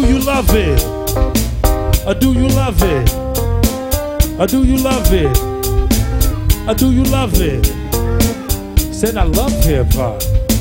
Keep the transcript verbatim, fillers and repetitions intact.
you love it? Or do you love it? Or do you love it? Or do you love it? Said I love hip hop.